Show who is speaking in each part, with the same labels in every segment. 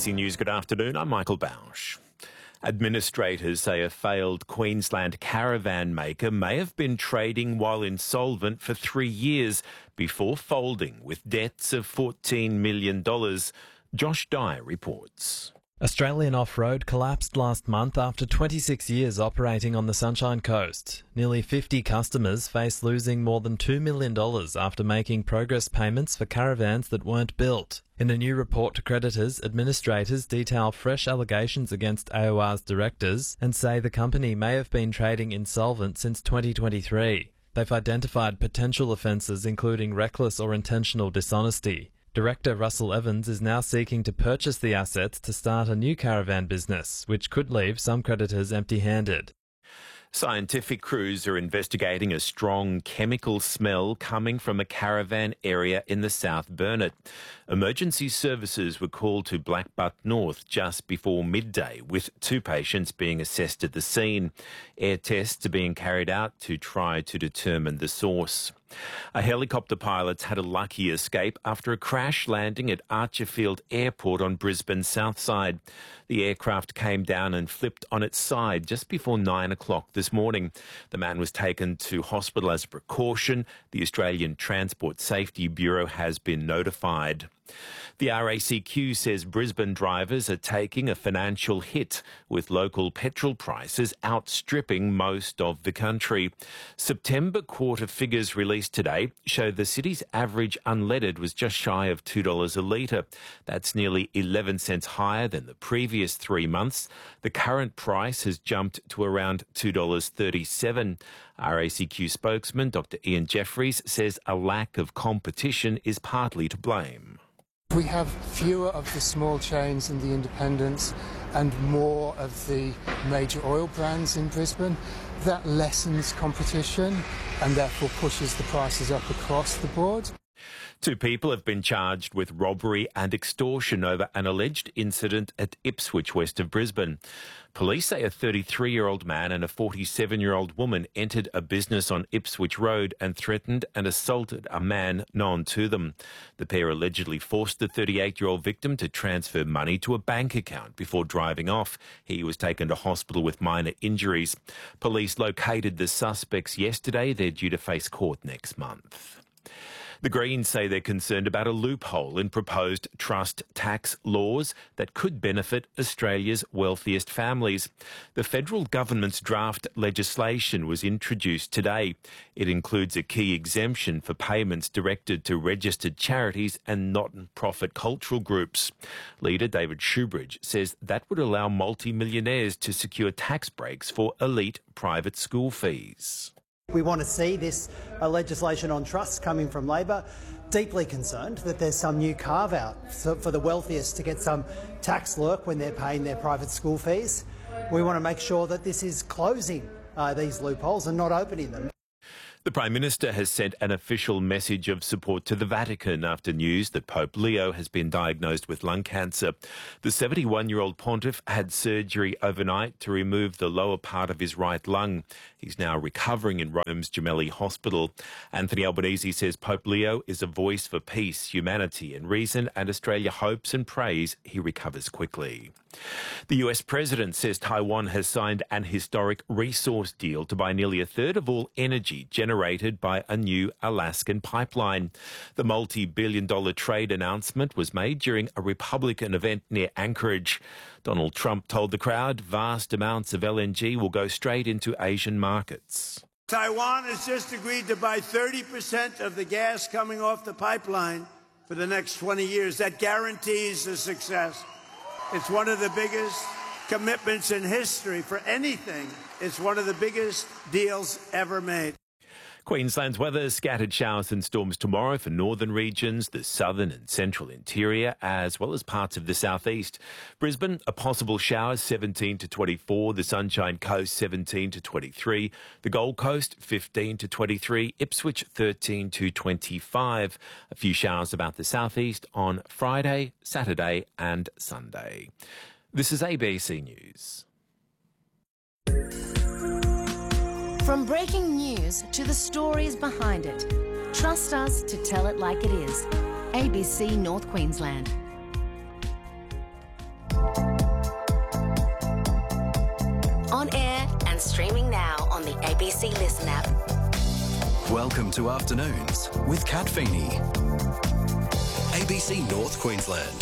Speaker 1: ABC News, good afternoon. I'm Michael Bausch. Administrators say a failed Queensland caravan maker may have been trading while insolvent for 3 years before folding with debts of $14 million. Josh Dye reports.
Speaker 2: Australian Off-Road collapsed last month after 26 years operating on the Sunshine Coast. Nearly 50 customers face losing more than $2 million after making progress payments for caravans that weren't built. In a new report to creditors, administrators detail fresh allegations against AOR's directors and say the company may have been trading insolvent since 2023. They've identified potential offences including reckless or intentional dishonesty. Director Russell Evans is now seeking to purchase the assets to start a new caravan business, which could leave some creditors empty-handed.
Speaker 1: Scientific crews are investigating a strong chemical smell coming from a caravan area in the South Burnett. Emergency services were called to Blackbutt North just before midday, with 2 patients being assessed at the scene. Air tests are being carried out to try to determine the source. A helicopter pilot had a lucky escape after a crash landing at Archerfield Airport on Brisbane's south side. The aircraft came down and flipped on its side just before 9 o'clock this morning. The man was taken to hospital as a precaution. The Australian Transport Safety Bureau has been notified. The RACQ says Brisbane drivers are taking a financial hit, with local petrol prices outstripping most of the country. September quarter figures released today show the city's average unleaded was just shy of $2 a litre. That's nearly 11 cents higher than the previous 3 months. The current price has jumped to around $2.37. RACQ spokesman Dr Ian Jeffries says a lack of competition is partly to blame.
Speaker 3: We have fewer of the small chains and the independents and more of the major oil brands in Brisbane. That lessens competition and therefore pushes the prices up across the board.
Speaker 1: 2 people have been charged with robbery and extortion over an alleged incident at Ipswich, west of Brisbane. Police say a 33-year-old man and a 47-year-old woman entered a business on Ipswich Road and threatened and assaulted a man known to them. The pair allegedly forced the 38-year-old victim to transfer money to a bank account before driving off. He was taken to hospital with minor injuries. Police located the suspects yesterday. They're due to face court next month. The Greens say they're concerned about a loophole in proposed trust tax laws that could benefit Australia's wealthiest families. The federal government's draft legislation was introduced today. It includes a key exemption for payments directed to registered charities and not-for-profit cultural groups. Leader David Shoebridge says that would allow multi-millionaires to secure tax breaks for elite private school fees.
Speaker 4: We want to see this legislation on trusts coming from Labor. Deeply concerned that there's some new carve-out for the wealthiest to get some tax lurk when they're paying their private school fees. We want to make sure that this is closing these loopholes and not opening them.
Speaker 1: The Prime Minister has sent an official message of support to the Vatican after news that Pope Leo has been diagnosed with lung cancer. The 71-year-old pontiff had surgery overnight to remove the lower part of his right lung. He's now recovering in Rome's Gemelli Hospital. Anthony Albanese says Pope Leo is a voice for peace, humanity and reason, and Australia hopes and prays he recovers quickly. The US President says Taiwan has signed an historic resource deal to buy nearly a third of all energy generated by a new Alaskan pipeline. The multi-billion-dollar trade announcement was made during a Republican event near Anchorage. Donald Trump told the crowd vast amounts of LNG will go straight into Asian markets.
Speaker 5: Taiwan has just agreed to buy 30% of the gas coming off the pipeline for the next 20 years. That guarantees a success. It's one of the biggest commitments in history for anything. It's one of the biggest deals ever made.
Speaker 1: Queensland's weather, scattered showers and storms tomorrow for northern regions, the southern and central interior, as well as parts of the southeast. Brisbane, a possible shower, 17 to 24. The Sunshine Coast, 17 to 23. The Gold Coast, 15 to 23. Ipswich, 13 to 25. A few showers about the southeast on Friday, Saturday and Sunday. This is ABC News.
Speaker 6: From breaking news to the stories behind it, trust us to tell it like it is. ABC North Queensland. Streaming now on the ABC Listen app.
Speaker 7: Welcome to Afternoons with Kat Feeney. ABC North Queensland.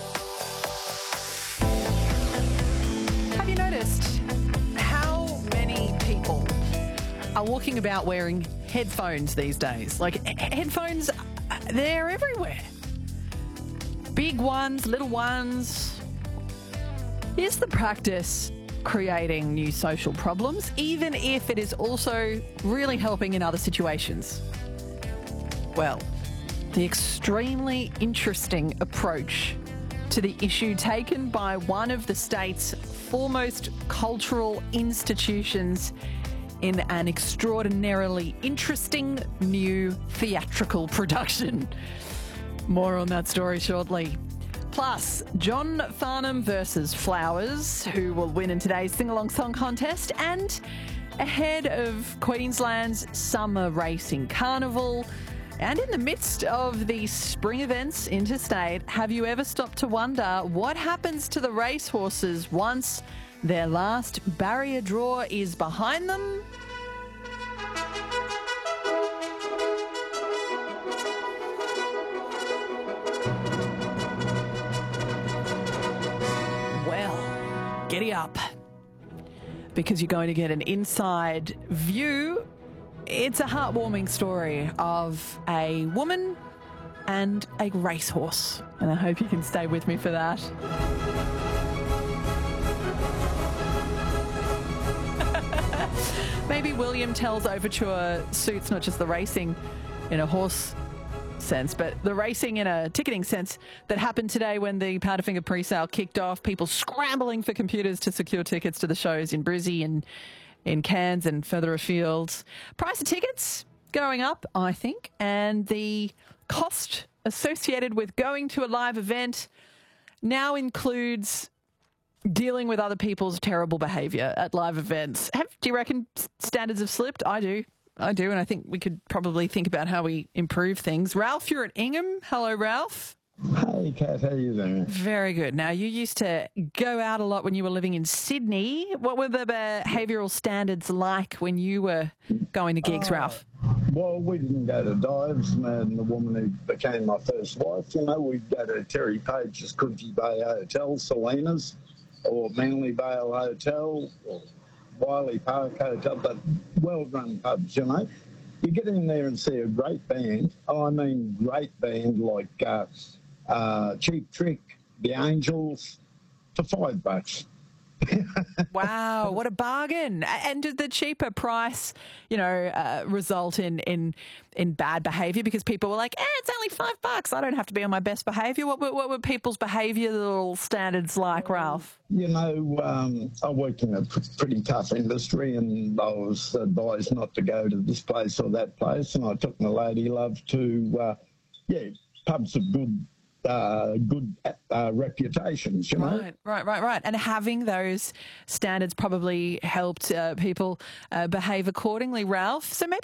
Speaker 8: Have you noticed how many people are walking about wearing headphones these days? Like, headphones, they're everywhere. Big ones, little ones. Is the practice creating new social problems, even if it is also really helping in other situations? Well, the extremely interesting approach to the issue taken by one of the state's foremost cultural institutions in an extraordinarily interesting new theatrical production. More on that story shortly. Plus, John Farnham versus Flowers, who will win in today's sing-along song contest, and ahead of Queensland's summer racing carnival, and in the midst of the spring events interstate, have you ever stopped to wonder what happens to the racehorses once their last barrier draw is behind them? Well, giddy up, because you're going to get an inside view. It's a heartwarming story of a woman and a racehorse, and I hope you can stay with me for that. Maybe William Tell's overture suits not just the racing in a horse sense, but the racing in a ticketing sense that happened today when the Powderfinger pre-sale kicked off, people scrambling for computers to secure tickets to the shows in Brizzy and in Cairns and further afield. Price of tickets going up, I think, and the cost associated with going to a live event now includes dealing with other people's terrible behaviour at live events. Do you reckon standards have slipped? I do, and I think we could probably think about how we improve things. Ralph, you're at Ingham. Hello, Ralph.
Speaker 9: Hey, Kat, how you doing?
Speaker 8: Very good. Now, you used to go out a lot when you were living in Sydney. What were the behavioural standards like when you were going to gigs, Ralph?
Speaker 9: Well, we didn't go to dives, and the woman who became my first wife, we'd go to Terry Page's Coogee Bay Hotel, Salinas, or Manly Vale Hotel, or Wiley Park Hotel, but well-run pubs, You get in there and see a great band. I mean, great band like Cheap Trick, The Angels, for $5.
Speaker 8: Wow, what a bargain. And did the cheaper price, result in bad behaviour because people were like, it's only $5. I don't have to be on my best behaviour. What were people's behavioural standards like, Ralph?
Speaker 9: I worked in a pretty tough industry, and I was advised not to go to this place or that place, and I took my lady love to, pubs of good reputations,
Speaker 8: Right. And having those standards probably helped people behave accordingly, Ralph. So maybe